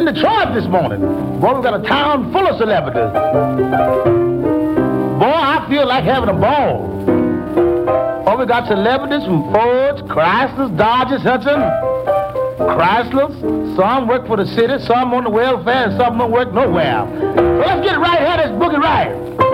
Detroit this morning. Boy, we got a town full of celebrities. Boy, I feel like having a ball. Oh, we got celebrities from Fords, Chryslers, Dodgers, Hudson, Chryslers. Some work for the city, some on the welfare, and some don't work nowhere. Well, let's get it right here. Let's book it right.